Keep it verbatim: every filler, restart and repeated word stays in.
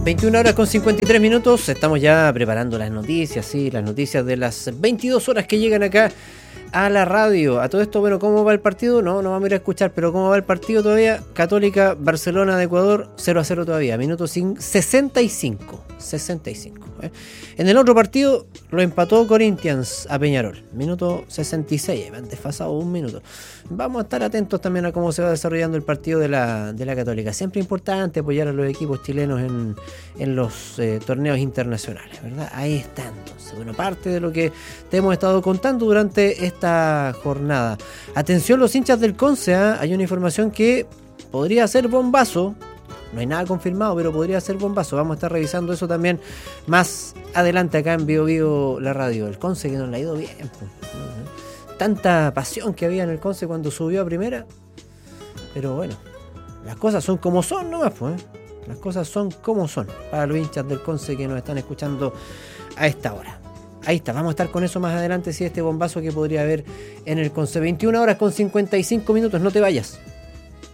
veintiuna horas con cincuenta y tres minutos, estamos ya preparando las noticias, sí, las noticias de las veintidós horas que llegan acá a la radio. A todo esto, bueno, ¿cómo va el partido? No, no vamos a ir a escuchar, pero ¿cómo va el partido todavía? Católica, Barcelona de Ecuador, cero a cero todavía, minuto sesenta y cinco. sesenta y cinco. ¿eh? En el otro partido lo empató Corinthians a Peñarol, minuto sesenta y seis, me han desfasado un minuto. Vamos a estar atentos también a cómo se va desarrollando el partido de la, de la Católica. Siempre importante apoyar a los equipos chilenos en, en los eh, torneos internacionales, ¿verdad? Ahí está, entonces, bueno, parte de lo que te hemos estado contando durante esta jornada. Atención los hinchas del Conce, ¿eh? Hay una información que podría ser bombazo. No hay nada confirmado, pero podría ser bombazo. Vamos a estar revisando eso también más adelante acá en Bio Bio la radio. El Conce que nos la ha ido bien. Pues. Tanta pasión que había en el Conce cuando subió a primera. Pero bueno, las cosas son como son nomás, pues. ¿eh? Las cosas son como son para los hinchas del Conce que nos están escuchando a esta hora. Ahí está, vamos a estar con eso más adelante, si sí, este bombazo que podría haber en el Conce. veintiuna horas con cincuenta y cinco minutos, no te vayas.